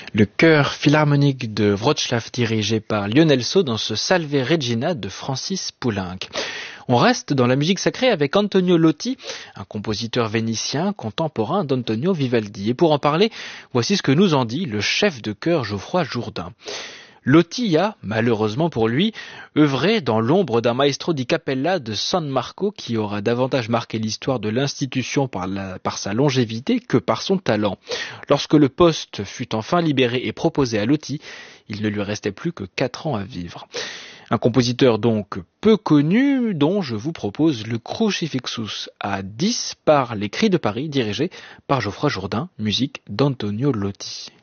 Le chœur philharmonique de Wrocław dirigé par Lionel Sceaux dans ce Salve Regina de Francis Poulenc. On reste dans la musique sacrée avec Antonio Lotti, un compositeur vénitien contemporain d'Antonio Vivaldi. Et pour en parler, voici ce que nous en dit le chef de chœur Geoffroy Jourdain. Lotti a, malheureusement pour lui, œuvré dans l'ombre d'un maestro di cappella de San Marco qui aura davantage marqué l'histoire de l'institution par sa longévité que par son talent. Lorsque le poste fut enfin libéré et proposé à Lotti, il ne lui restait plus que 4 ans à vivre. Un compositeur donc peu connu dont je vous propose le Crucifixus à 10 par les Cris de Paris dirigé par Geoffroy Jourdain, musique d'Antonio Lotti.